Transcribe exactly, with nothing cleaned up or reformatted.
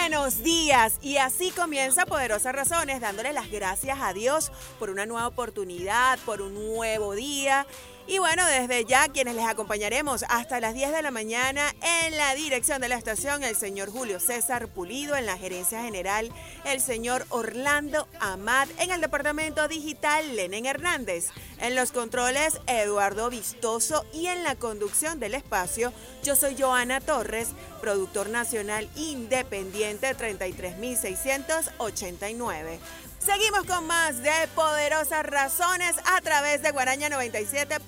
buenos días. Y así comienza Poderosas Razones, dándole las gracias a Dios por una nueva oportunidad, por un nuevo día. Y bueno, desde ya quienes les acompañaremos hasta las diez de la mañana en la dirección de la estación, el señor Julio César Pulido, en la gerencia general, el señor Orlando Amat, en el departamento digital, Lenen Hernández, en los controles, Eduardo Vistoso, y en la conducción del espacio, yo soy Joana Torres, productor nacional independiente treinta y tres mil seiscientos ochenta y nueve. Seguimos con más de Poderosas Razones a través de Guaraña noventa y siete punto